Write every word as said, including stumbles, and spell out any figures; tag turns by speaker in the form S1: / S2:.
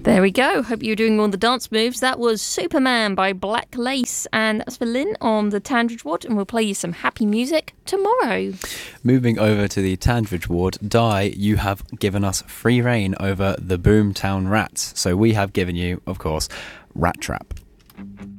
S1: There we go. Hope you're doing all the dance moves. That was Superman by Black Lace. And that's for Lynn on the Tandridge Ward. And we'll play you some happy music tomorrow.
S2: Moving over to the Tandridge Ward, Di, you have given us free reign over the Boomtown Rats. So we have given you, of course, Rat Trap.